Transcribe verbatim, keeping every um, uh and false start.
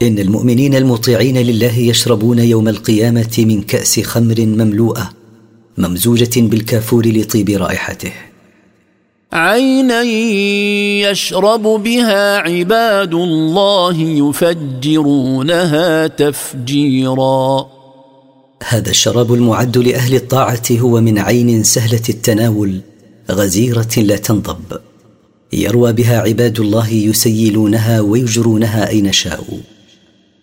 إن المؤمنين المطيعين لله يشربون يوم القيامة من كأس خمر مملوءة ممزوجة بالكافور لطيب رائحته، عينا يشرب بها عباد الله يفجرونها تفجيرا. هذا الشراب المعد لأهل الطاعة هو من عين سهلة التناول غزيرة لا تنضب، يروى بها عباد الله يسيلونها ويجرونها أين شاءوا.